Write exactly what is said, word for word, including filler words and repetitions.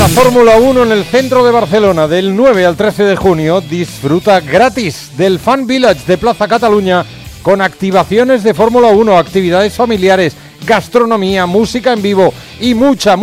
Fórmula uno en el centro de Barcelona del nueve al trece de junio. Disfruta gratis del Fan Village de Plaza Cataluña con activaciones de Fórmula uno, actividades familiares, gastronomía, música en vivo y mucha